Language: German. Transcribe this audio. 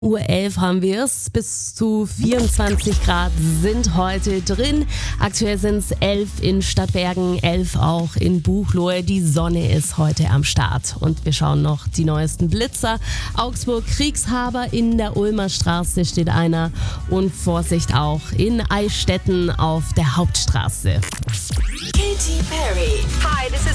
11 Uhr haben wir es. Bis zu 24 Grad sind heute drin. Aktuell sind es 11 in Stadtbergen, 11 auch in Buchloe. Die Sonne ist heute am Start. Und wir schauen noch die neuesten Blitzer. Augsburg Kriegshaber, in der Ulmer Straße steht einer. Und Vorsicht auch in Eichstätten auf der Hauptstraße. Katy Perry. Hi, this is